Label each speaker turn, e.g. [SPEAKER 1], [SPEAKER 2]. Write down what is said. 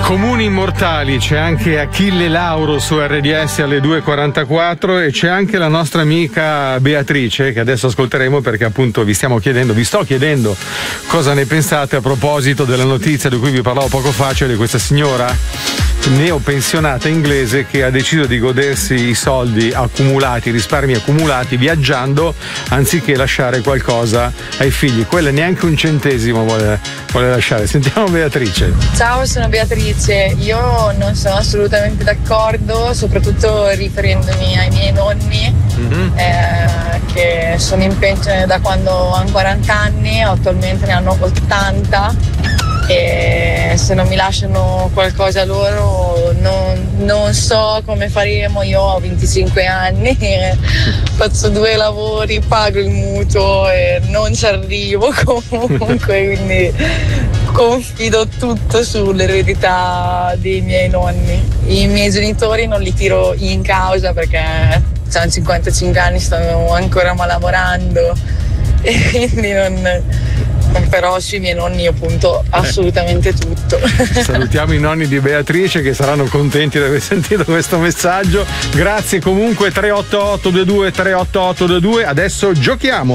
[SPEAKER 1] Comuni immortali, c'è anche Achille Lauro su RDS alle 2.44 e c'è anche la nostra amica Beatrice che adesso ascolteremo perché appunto vi sto chiedendo cosa ne pensate a proposito della notizia di cui vi parlavo poco fa, cioè di questa signora neopensionata inglese che ha deciso di godersi i soldi accumulati, i risparmi accumulati viaggiando anziché lasciare qualcosa ai figli. Quella neanche un centesimo vuole lasciare. Sentiamo Beatrice.
[SPEAKER 2] Ciao, sono Beatrice. Io non sono assolutamente d'accordo, soprattutto riferendomi ai miei nonni che sono in pensione da quando hanno 40 anni, attualmente ne hanno 80 e se non mi lasciano qualcosa loro non so come faremo. Io ho 25 anni, faccio 2 lavori, pago il mutuo e non ci arrivo comunque, quindi confido tutto sull'eredità dei miei nonni. I miei genitori non li tiro in causa perché hanno 55 anni, stanno ancora lavorando e quindi però sui miei nonni io punto assolutamente tutto.
[SPEAKER 1] Salutiamo i nonni di Beatrice che saranno contenti di aver sentito questo messaggio. Grazie comunque. 38822 38822. Adesso giochiamo.